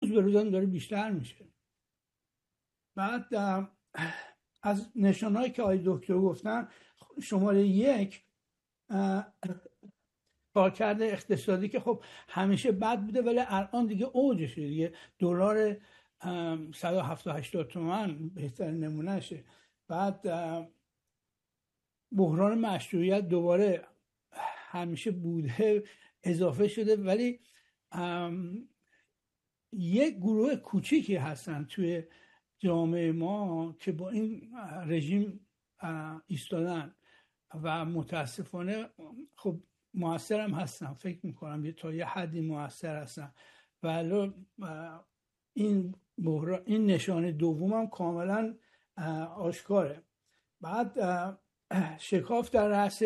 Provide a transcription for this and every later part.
روز به روز هم داره بیشتر میشه. بعد از نشانهایی که آقای دکتر گفتن، شماره 1 کارکرد اقتصادی که خب همیشه بد بوده ولی الان دیگه اوجشه دیگه. دلار 170-80 تومن بهترین نمونهشه. بعد بحران مشروعیت دوباره همیشه بوده، اضافه شده، ولی یک گروه کوچیکی هستن توی جامعه ما که با این رژیم ایستادن و متاسفانه خب موثر هم هستن. فکر میکنم تا یه حدی موثر هستن. ولی این نشانه دوم هم کاملا آشکاره. بعد شکاف در رأس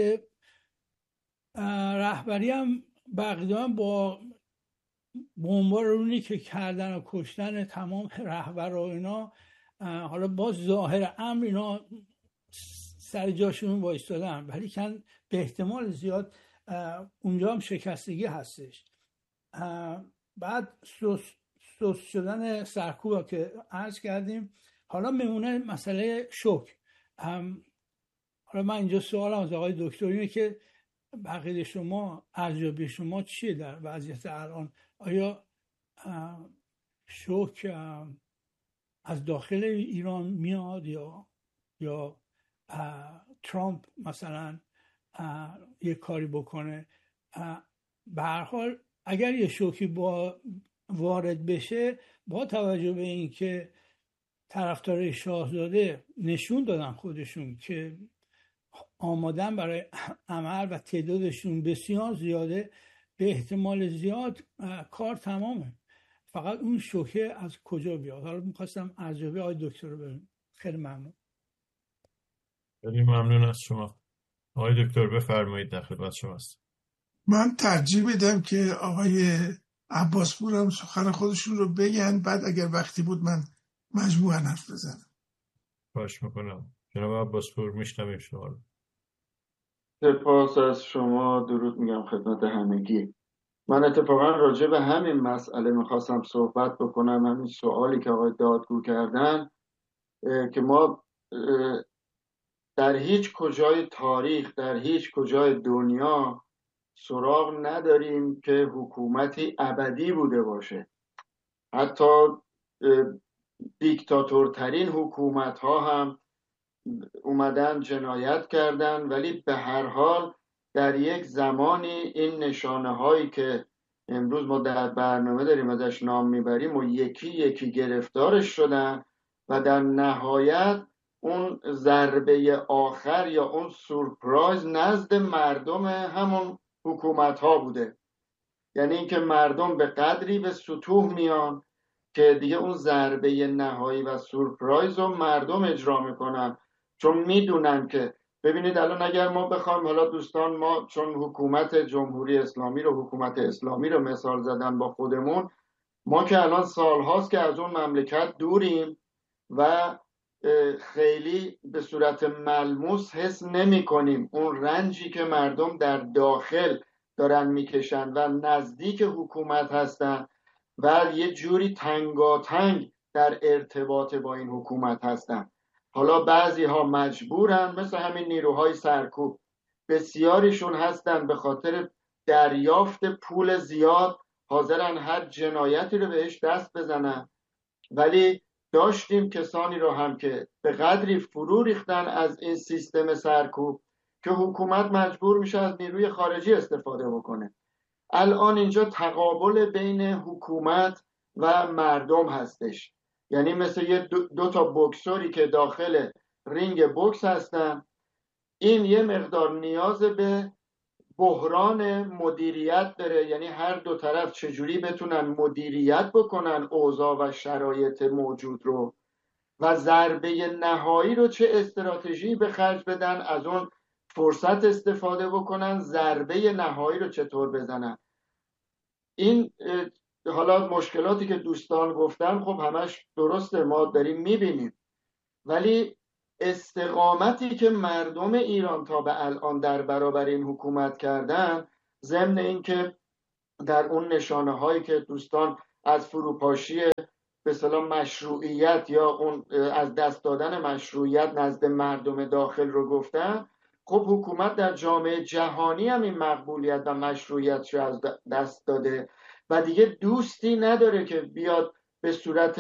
رهبری هم بقیه با بمبارونی که کردن و کشتن تمام رهبر و اینا، حالا باز ظاهر امر اینا سر جاشون وایستادن، ولی کن به احتمال زیاد اونجا هم شکستگی هستش. بعد سوس شدن سرکوب که عرض کردیم. حالا میمونه مسئله شوک. حالا من اینجا سوالم از آقای دکتر اینه که بقیه شما، ارزیابی شما چیه در وضعیت الان؟ آیا شوک از داخل ایران میاد یا ترامپ مثلا یه کاری بکنه؟ به هر حال اگر یه شوکی وارد بشه، با توجه به این که طرفدار شاهزاده نشون دادن خودشون که آمادن برای عمل و تعدادشون بسیار زیاده، به احتمال زیاد کار تمامه. فقط اون شوکه از کجا بیاد؟ حالا میخواستم ارزیابی آقای دکتر رو ببینم. خیلی ممنون. خیلی ممنون از شما. آقای دکتر بفرمایید، در خدمت شماست. من ترجیح میدم که آقای عباسپور هم سخن خودشون رو بگن، بعد اگر وقتی بود من مجموعاً حرف بزنم. باش میکنم. جناب عباسپور میشنویم شما رو. سپاس از شما، درود میگم خدمت همگی. من اتفاقا راجع به همین مسئله میخواستم صحبت بکنم. همین سوالی که آقای دادگو کردن، که ما در هیچ کجای تاریخ، در هیچ کجای دنیا سراغ نداریم که حکومتی ابدی بوده باشه. حتی دیکتاتورترین حکومت ها هم اومدن جنایت کردن، ولی به هر حال در یک زمانی این نشانه هایی که امروز ما در برنامه داریم ازش نام میبریم و یکی یکی گرفتارش شدن و در نهایت اون ضربه آخر یا اون سورپرایز نزد مردم همون حکومت ها بوده. یعنی اینکه مردم به قدری به سطوح میان که دیگه اون ضربه نهایی و سورپرایز رو مردم اجرا میکنن، چون میدونن که ببینید الان اگر ما بخوایم، حالا دوستان ما چون حکومت جمهوری اسلامی رو، حکومت اسلامی رو مثال زدن با خودمون، ما که الان سالهاست که از اون مملکت دوریم و خیلی به صورت ملموس حس نمی کنیم اون رنجی که مردم در داخل دارن میکشن و نزدیک حکومت هستن و یه جوری تنگاتنگ در ارتباط با این حکومت هستن. حالا بعضی ها مجبورن، مثل همین نیروهای سرکوب، بسیاریشون هستن به خاطر دریافت پول زیاد حاضرن هر جنایتی رو بهش دست بزنن. ولی داشتیم کسانی رو هم که به قدری فرو ریختن از این سیستم سرکوب که حکومت مجبور میشه از نیروی خارجی استفاده بکنه. الان اینجا تقابل بین حکومت و مردم هستش. یعنی مثل یه دو تا بوکسوری که داخل رینگ بوکس هستن. این یه مقدار نیاز به بحران مدیریت داره، یعنی هر دو طرف چجوری بتونن مدیریت بکنن اوضاع و شرایط موجود رو و ضربه نهایی رو چه استراتژی به خرج بدن، از اون فرصت استفاده بکنن، ضربه نهایی رو چطور بزنن. این حالا مشکلاتی که دوستان گفتن خب همش درسته، ما داریم میبینیم، ولی استقامتی که مردم ایران تا به الان در برابر این حکومت کردن، ضمن این که در اون نشانه هایی که دوستان از فروپاشی به اصطلاح مشروعیت یا اون از دست دادن مشروعیت نزد مردم داخل رو گفتن، خب حکومت در جامعه جهانی هم این مقبولیت و مشروعیت رو از دست داده و دیگه دوستی نداره که بیاد به صورت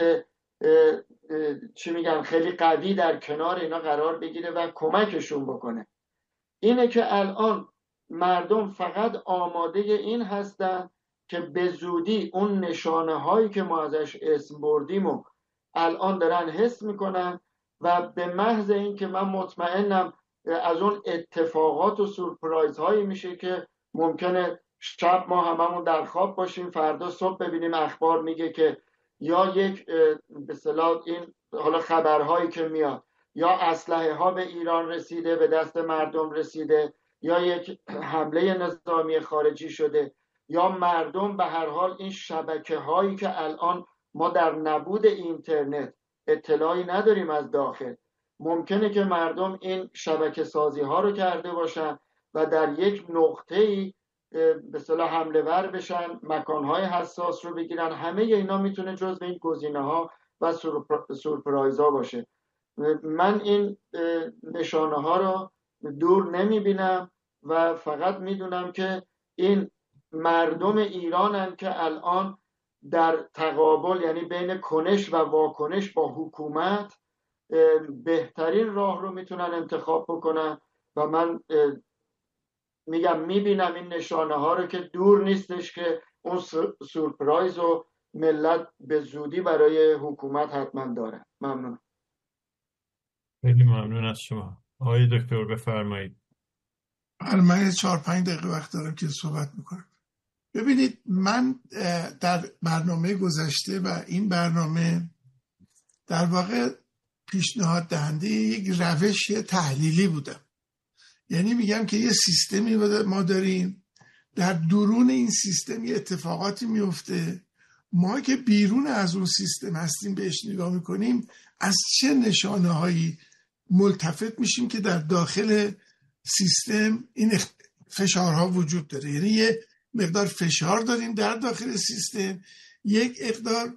چی میگن خیلی قوی در کنار اینا قرار بگیره و کمکشون بکنه. اینه که الان مردم فقط آماده این هستن که به زودی اون نشانه هایی که ما ازش اسم بردیم و الان دارن حس میکنن و به محض این که من مطمئنم از اون اتفاقات و سورپرایز هایی میشه که ممکنه شب ما هممون در خواب باشیم، فردا صبح ببینیم اخبار میگه که یا یک به اصطلاح این حالا خبرهایی که میاد یا اسلحه ها به ایران رسیده، به دست مردم رسیده، یا یک حمله نظامی خارجی شده، یا مردم به هر حال این شبکه هایی که الان ما در نبود اینترنت اطلاعی نداریم از داخل، ممکنه که مردم این شبکه سازی ها رو کرده باشن و در یک نقطه‌ای به اصطلاح حمله ور بشن، مکانهای حساس رو بگیرن. همه اینا میتونه جزو این گزینه ها و سورپرایز ها باشه. من این نشانه ها رو دور نمیبینم و فقط میدونم که این مردم ایرانن که الان در تقابل، یعنی بین کنش و واکنش با حکومت، بهترین راه رو میتونن انتخاب بکنن و من میگم میبینم این نشانه ها رو که دور نیستش که اون سورپرایز و ملت به زودی برای حکومت حتما داره. ممنون. خیلی ممنون از شما. آقای دکتر بفرمایید. من 4-5 دقیقه وقت دارم که صحبت میکنم. ببینید، من در برنامه گذشته و این برنامه در واقع پیشنهاد دهنده یک روش تحلیلی بودم. یعنی میگم که یه سیستمی ما داریم، در درون این سیستم یه اتفاقاتی میفته، ما که بیرون از اون سیستم هستیم بهش نگاه میکنیم، از چه نشانه هایی ملتفت میشیم که در داخل سیستم این فشارها وجود داره. یعنی یه مقدار فشار داریم در داخل سیستم، یک مقدار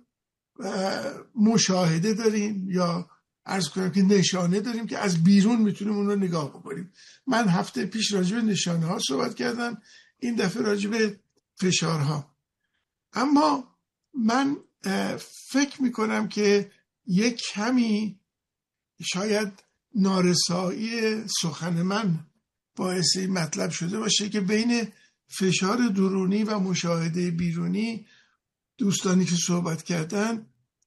مشاهده داریم یا عرض کنم که نشانه داریم که از بیرون میتونیم اون رو نگاه بکنیم. من هفته پیش راجع به نشانه ها صحبت کردم، این دفعه راجع به فشارها. اما من فکر میکنم که یک کمی شاید نارسایی سخن من باعث این مطلب شده باشه که بین فشار درونی و مشاهده بیرونی دوستانی که صحبت کردن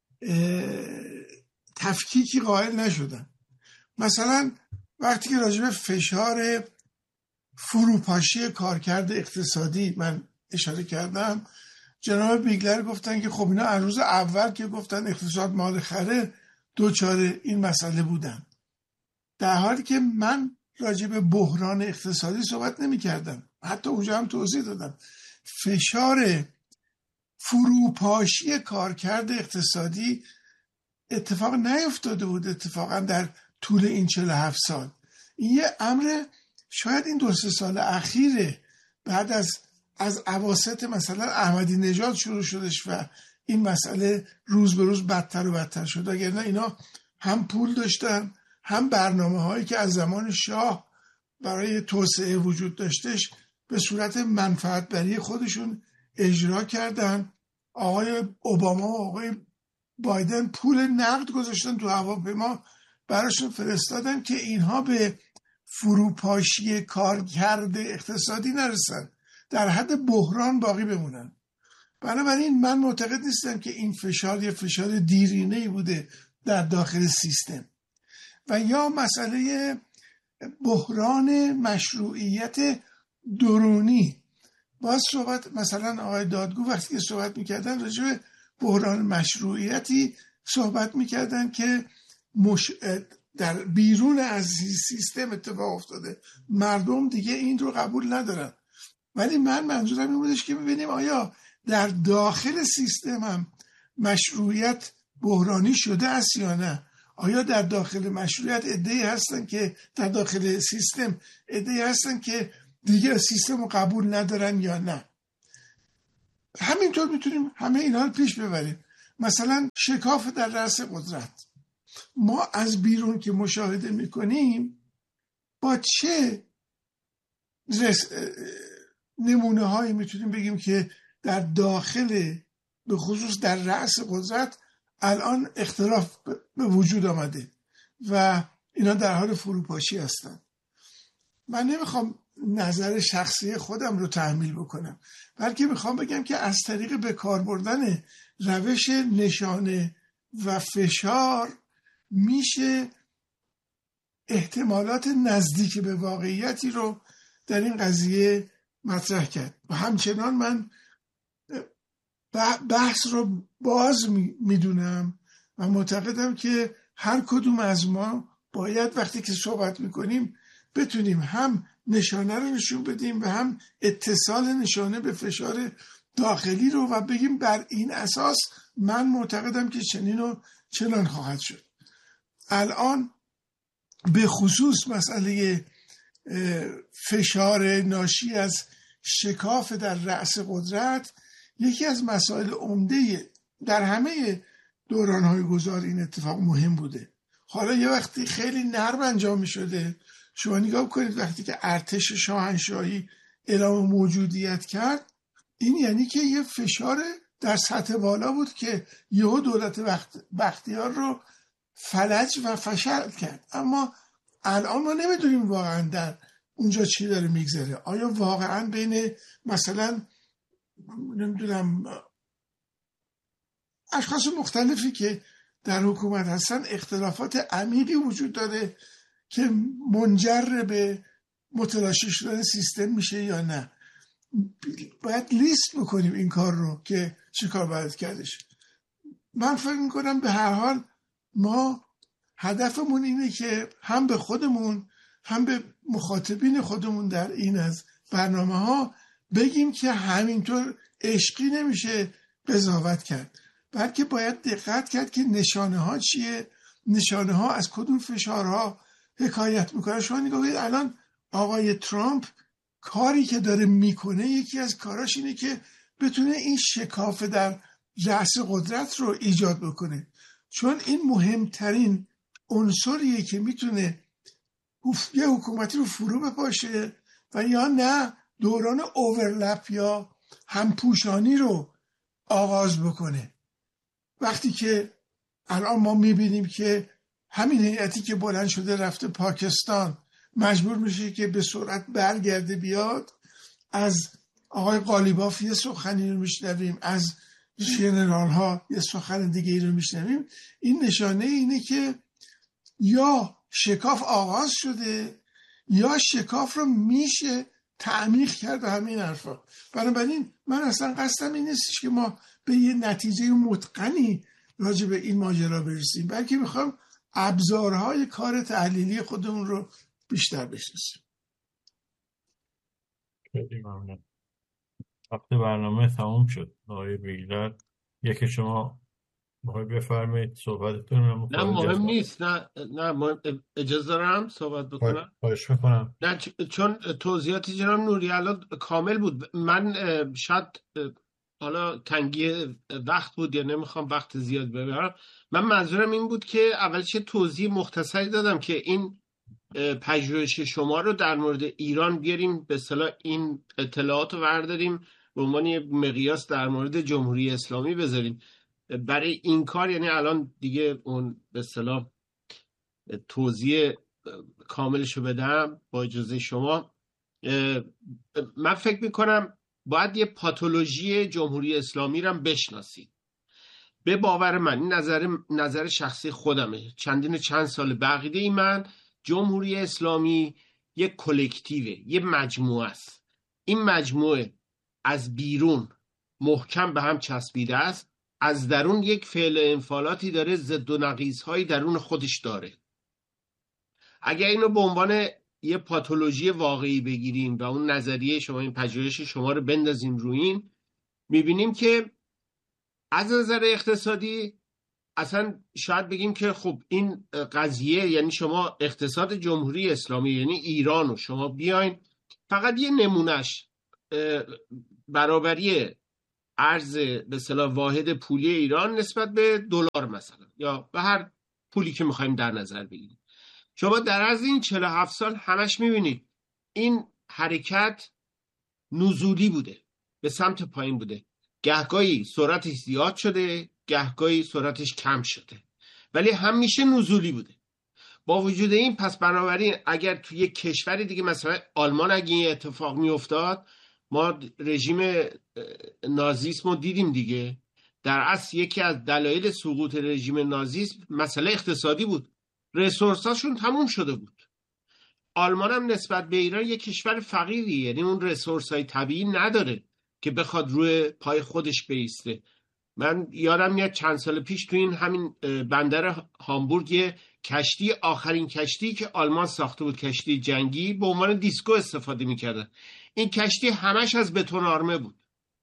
تفکیکی قائل نشدن. مثلا وقتی که راجع به فشار فروپاشی کارکرد اقتصادی من اشاره کردم، جناب بیگلر گفتن که خب اینا از روز اول که گفتن اقتصاد مال خره دوچار این مسئله بودن، در حالی که من راجع به بحران اقتصادی صحبت نمی کردم. حتی اونجا هم توضیح دادم فشار فروپاشی کارکرد اقتصادی اتفاق نیفتاده بود اتفاقا در طول این 47 سال. این یه امر شاید این 2-3 سال اخیره، بعد از اواسط مثلا احمدی نژاد شروع شدش و این مسئله روز به روز بدتر و بدتر شد. اگر نه اینا هم پول داشتن، هم برنامه هایی که از زمان شاه برای توسعه وجود داشتش به صورت منفعت بری خودشون اجرا کردن. آقای اوباما و آقای بایدن پول نقد گذاشتن تو هواپیما براشون فرستادن که اینها به فروپاشی کارکرد اقتصادی نرسن، در حد بحران باقی بمونن. بنابراین من معتقد نیستم که این فشار یه فشار دیرینه‌ای بوده در داخل سیستم. و یا مسئله بحران مشروعیت درونی، باز صحبت مثلا آقای دادگو وقتی که صحبت میکردن راجع به بحران مشروعیتی صحبت میکردن که در بیرون از سیستم اتفاق افتاده، مردم دیگه این رو قبول ندارن. ولی من منظورم این بودش که ببینیم آیا در داخل سیستم هم مشروعیت بحرانی شده است یا نه. آیا در داخل مشروعیت عده‌ای هستن که در داخل سیستم عده‌ای هستن که دیگه سیستم رو قبول ندارن یا نه. همینطور میتونیم همه اینا رو پیش ببریم. مثلا شکاف در رأس قدرت، ما از بیرون که مشاهده میکنیم با چه نمونه هایی میتونیم بگیم که در داخل، به خصوص در رأس قدرت الان اختلاف به وجود آمده و اینا در حال فروپاشی هستن. من نمیخوام نظر شخصی خودم رو تحمیل بکنم، بلکه میخوام بگم که از طریق به کار بردن روش نشانه و فشار میشه احتمالات نزدیک به واقعیتی رو در این قضیه مطرح کرد. و همچنان من بحث رو باز میدونم و معتقدم که هر کدوم از ما باید وقتی که صحبت میکنیم بتونیم هم نشانه رو نشون بدیم و هم اتصال نشانه به فشار داخلی رو و بگیم بر این اساس من معتقدم که چنین و چنان خواهد شد. الان به خصوص مسئله فشار ناشی از شکاف در رأس قدرت یکی از مسائل عمده در همه دوران‌های گذار این اتفاق مهم بوده. حالا یه وقتی خیلی نرم انجام می شده. شما نگاه کنید وقتی که ارتش شاهنشاهی اعلام موجودیت کرد، این یعنی که یه فشار در سطح بالا بود که یهو دولت بختیار رو فلج و فشل کرد. اما الان ما نمیدونیم واقعا در اونجا چی داره میگذره. آیا واقعا بین مثلا نمیدونم اشخاص مختلفی که در حکومت هستن اختلافات عمیقی وجود داره که منجر به متلاشی شدن سیستم میشه یا نه؟ باید لیست بکنیم این کار رو که چه کار باید کردش. من فکر میکنم به هر حال ما هدفمون اینه که هم به خودمون هم به مخاطبین خودمون در این از برنامه ها بگیم که همینطور عشقی نمیشه قضاوت کرد، بلکه باید دقت کرد که نشانه ها چیه، نشانه ها از کدوم فشارها حکایت میکنه. شما نگاه کنید الان آقای ترامپ کاری که داره میکنه، یکی از کاراش اینه که بتونه این شکاف در رأس قدرت رو ایجاد بکنه، چون این مهمترین عنصریه که میتونه یه حکومتی رو فرو بپاشه و یا نه دوران اوورلپ یا همپوشانی رو آغاز بکنه. وقتی که الان ما میبینیم که همین هیئتی که بلند شده رفته پاکستان مجبور میشه که به سرعت برگرده بیاد، از آقای قالیباف یه سخنی رو میشنویم، از ژنرال ها یه سخن دیگه رو میشنویم، این نشانه اینه که یا شکاف آغاز شده یا شکاف رو میشه تعمیق کرد و همین حرفا. بنابراین من اصلا قصدم این نیستش که ما به یه نتیجه متقنی راجع به این ماجرا برسیم، بلکه میخوام ابزارهای کار تحلیلی خودمون رو بیشتر بشناسیم. خیلی ممنون. وقت برنامه تموم شد. آقای بیگلر، یکی شما باید بفرمایید صحبتتون رو. نه مهم نیست. نه اجازه دارم صحبت بکنم؟ خواهش میکنم. نه چون توضیحات جناب نوری الان کامل بود. من شاید حالا تنگی وقت بود یا نمیخوام وقت زیاد ببرم. من منظورم این بود که اولش توضیح مختصری دادم که این پژوهش شما رو در مورد ایران بیاریم به اصطلاح این اطلاعات رو برداریم به عنوان یه مقیاس در مورد جمهوری اسلامی بذاریم. برای این کار یعنی الان دیگه اون به اصطلاح توضیح کاملش رو بدم با اجازه شما. من فکر میکنم باید یه پاتولوژی جمهوری اسلامی رو بشناسید. به باور من، این نظر شخصی خودمه، چند سال بقیده ای من، جمهوری اسلامی یک کلکتیوه، یه مجموعه است. این مجموعه از بیرون محکم به هم چسبیده است، از درون یک فعل انفعالاتی داره، ضد و نقیض‌هایی درون خودش داره. اگر اینو به عنوان یه پاتولوژی واقعی بگیریم و اون نظریه شما، این پژوهش شما رو بندازیم روی این، میبینیم که از نظر اقتصادی اصلا شاید بگیم که خب این قضیه، یعنی شما اقتصاد جمهوری اسلامی یعنی ایران و شما بیاین فقط یه نمونش برابری ارز به اصطلاح واحد پولی ایران نسبت به دلار مثلا یا به هر پولی که میخوایم در نظر بگیریم. شما در عرض این 47 سال همش میبینید این حرکت نزولی بوده، به سمت پایین بوده. گهگاهی سرعتش زیاد شده، گهگاهی سرعتش کم شده، ولی همیشه نزولی بوده. با وجود این پس بنابراین اگر توی یک کشور دیگه مثلا آلمان اگه این اتفاق میافتاد، ما رژیم نازیسم رو دیدیم دیگه. در اصل یکی از دلایل سقوط رژیم نازیسم مسئله اقتصادی بود، رسورساشون تموم شده بود. آلمان هم نسبت به ایران یک کشور فقیری، یعنی اون رسورس های طبیعی نداره که بخواد روی پای خودش بایسته. من یادم میاد چند سال پیش تو این همین بندر هامبورگ یه کشتی، آخرین کشتی که آلمان ساخته بود، کشتی جنگی، به عنوان دیسکو استفاده میکردن. این کشتی همش از بتون آرمه بود،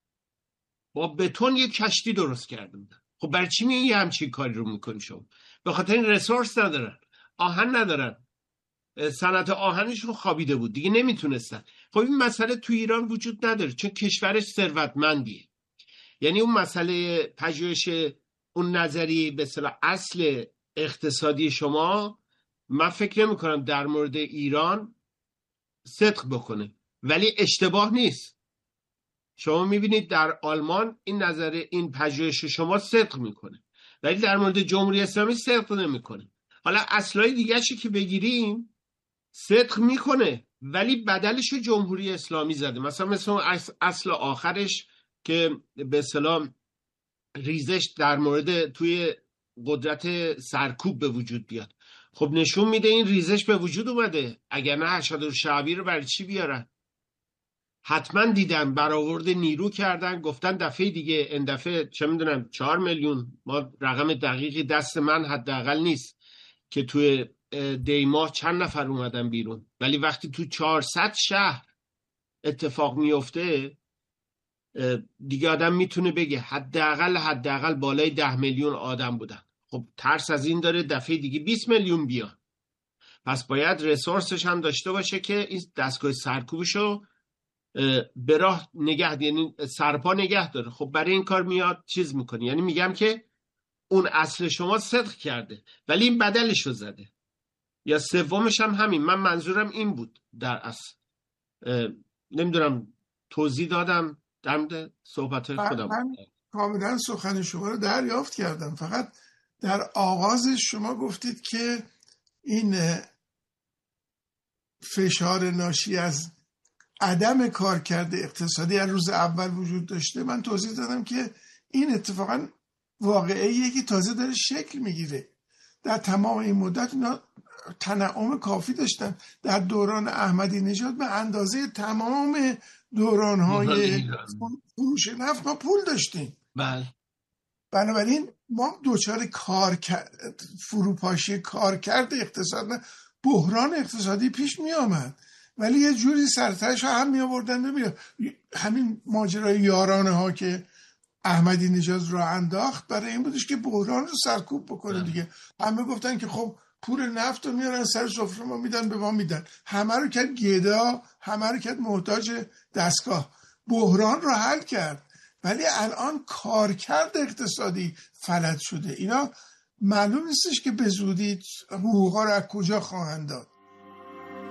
با بتون یک کشتی درست کرده بودن. خب برای چی یه همچین کاری رو میکنی شما؟ به خاطر این رسورس ندارن، آهن ندارن، صنعت آهنشون خوابیده بود دیگه، نمیتونستن. خب این مسئله تو ایران وجود نداره چون کشورش ثروتمندیه. یعنی اون مسئله پژوهش اون نظری به اصطلاح اصل اقتصادی شما، من فکر نمی کنم در مورد ایران صدق بکنه، ولی اشتباه نیست. شما میبینید در آلمان این نظر، این پژوهش شما صدق میکنه، ولی در مورد جمهوری اسلامی صدق نمیکنه. حالا اصلای دیگه‌شی که بگیریم صدق میکنه، ولی بدلش جمهوری اسلامی زده. مثلا اصل آخرش که به اصطلاح ریزش در مورد توی قدرت سرکوب به وجود بیاد، خب نشون میده این ریزش به وجود اومده. اگر نه حشد شعبی رو برای چی بیارن؟ حتما دیدن برآورد نیرو کردن، گفتن دفعه دیگه، این دفعه چه میدونم 4 میلیون، ما رقم دقیقی دست من حداقل نیست که توی دیماه چند نفر اومدن بیرون، ولی وقتی تو 400 شهر اتفاق میفته دیگه آدم میتونه بگه حداقل بالای 10 میلیون آدم بودن. خب ترس از این داره دفعه دیگه 20 میلیون بیان. پس باید ریسورسش هم داشته باشه که این دستگاه سرکوبشو به راه نگه، یعنی سرپا نگه داره. خب برای این کار میاد چیز میکنه. یعنی میگم که اون اصل شما صدق کرده ولی این بدلشو زده. یا سومش هم همین. من منظورم این بود در اصل. نمیدونم توضیح دادم در مورد صحبت خودم. من کاملا سخن شما رو دریافت کردم. فقط در آغازش شما گفتید که این فشار ناشی از عدم کارکرد اقتصادی از روز اول وجود داشته. من توضیح دادم که این اتفاقا واقعیه که تازه داره شکل میگیره. در تمام این مدت اینا تنعم کافی داشتن. در دوران احمدی نژاد به اندازه تمام دوران‌های فروش نفت ما پول داشتیم. بله. بنابراین ما دوچار فروپاشی کارکرد اقتصاد، بحران اقتصادی پیش می آمد، ولی یه جوری سرتش هم می آوردن. همین ماجرای یارانه ها که احمدی نژاد را انداخت برای این بودش که بحران رو سرکوب بکنه دیگه. همه گفتن که خب پول نفت رو میارن سر سفره ما میدن، به ما میدن. همه رو کرد گدا، همه رو کرد محتاج دستگاه. بحران رو حل کرد، ولی الان کارکرد اقتصادی فلج شده. اینا معلوم نیستش که به زودی حقوقا رو از کجا خواهند داد.